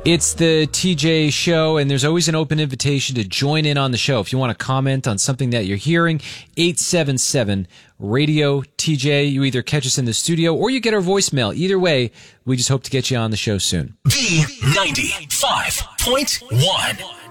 It's the TJ Show, and there's always an open invitation to join in on the show. If you want to comment on something that you're hearing, 877-RADIO-TJ. You either catch us in the studio or you get our voicemail. Either way, we just hope to get you on the show soon. B95.1